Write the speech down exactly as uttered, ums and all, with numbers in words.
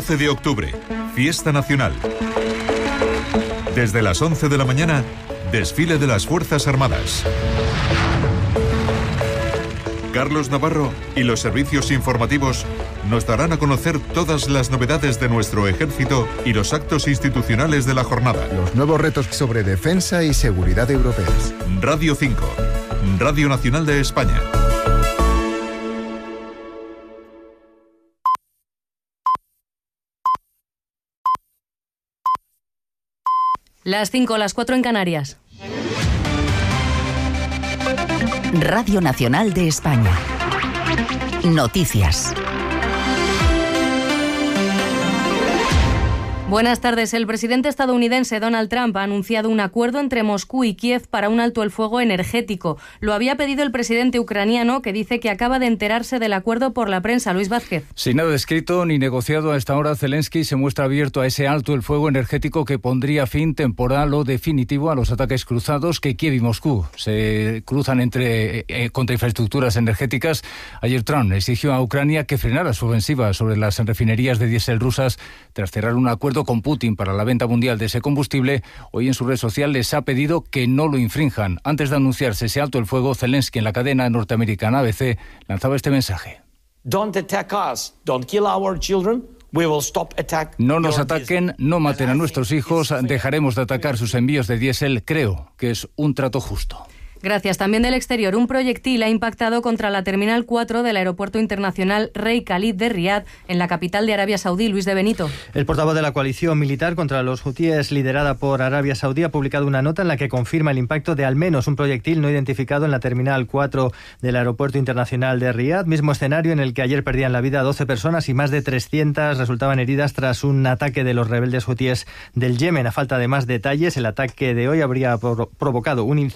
doce de octubre, fiesta nacional. Desde las once de la mañana, desfile de las Fuerzas Armadas. Carlos Navarro y los servicios informativos nos darán a conocer todas las novedades de nuestro ejército y los actos institucionales de la jornada. Los nuevos retos sobre defensa y seguridad europeas. Radio cinco, Radio Nacional de España. Las cinco, las cuatro en Canarias. Radio Nacional de España. Noticias. Buenas tardes. El presidente estadounidense Donald Trump ha anunciado un acuerdo entre Moscú y Kiev para un alto el fuego energético. Lo había pedido el presidente ucraniano, que dice que acaba de enterarse del acuerdo por la prensa. Luis Vázquez. Sin nada escrito ni negociado a esta hora, Zelensky se muestra abierto a ese alto el fuego energético que pondría fin temporal o definitivo a los ataques cruzados que Kiev y Moscú se cruzan entre eh, contra infraestructuras energéticas. Ayer Trump exigió a Ucrania que frenara su ofensiva sobre las refinerías de diésel rusas tras cerrar un acuerdo con Putin para la venta mundial de ese combustible. Hoy en su red social les ha pedido que no lo infrinjan. Antes de anunciarse ese alto el fuego, Zelensky en la cadena norteamericana A B C lanzaba este mensaje. Don't attack us, don't kill our children. We will stop attack. No nos ataquen, no maten a nuestros hijos, dejaremos de atacar sus envíos de diésel. Creo que es un trato justo. Gracias. También del exterior, un proyectil ha impactado contra la Terminal cuatro del Aeropuerto Internacional Rey Khalid de Riad, en la capital de Arabia Saudí. Luis de Benito. El portavoz de la coalición militar contra los hutíes, liderada por Arabia Saudí, ha publicado una nota en la que confirma el impacto de al menos un proyectil no identificado en la Terminal cuatro del Aeropuerto Internacional de Riad, mismo escenario en el que ayer perdían la vida doce personas y más de trescientas resultaban heridas tras un ataque de los rebeldes hutíes del Yemen. A falta de más detalles, el ataque de hoy habría provocado un incendio